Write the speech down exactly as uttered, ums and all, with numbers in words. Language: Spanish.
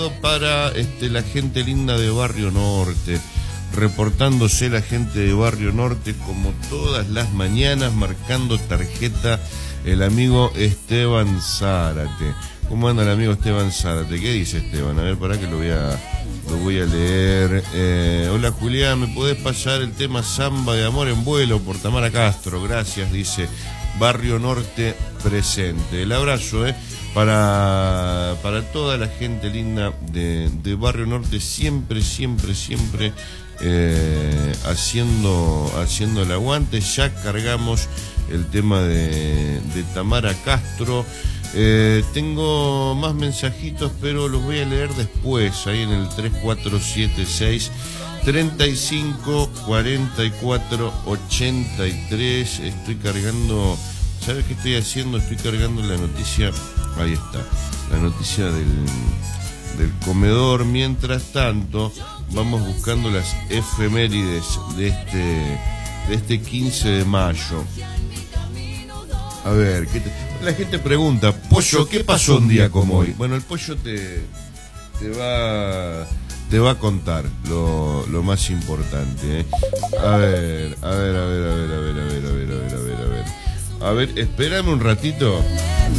Para este, la gente linda de Barrio Norte, reportándose la gente de Barrio Norte como todas las mañanas, marcando tarjeta el amigo Esteban Zárate. ¿Cómo anda el amigo Esteban Zárate? ¿Qué dice Esteban? A ver, para que lo voy a, lo voy a leer. Eh, hola Julián, ¿me podés pasar el tema Samba de Amor en Vuelo por Tamara Castro? Gracias, dice Barrio Norte presente. El abrazo, eh. Para, para toda la gente linda de, de Barrio Norte, siempre, siempre, siempre eh, haciendo, haciendo el aguante. Ya cargamos el tema de, de Tamara Castro. Eh, tengo más mensajitos, pero los voy a leer después, ahí en el tres cuatro siete seis, treinta y cinco, cuarenta y cuatro, ochenta y tres. Estoy cargando, ¿sabes qué estoy haciendo? Estoy cargando la noticia. Ahí está, la noticia del, del comedor. Mientras tanto, vamos buscando las efemérides de este, de este quince de mayo. A ver, ¿qué te... la gente pregunta, Pollo, ¿qué pasó un día como hoy? Bueno, el Pollo te, te va te va a contar lo, lo más importante, ¿eh? A ver, a ver, a ver, a ver, a ver, a ver, a ver, a ver, a ver. A ver, espérame un ratito.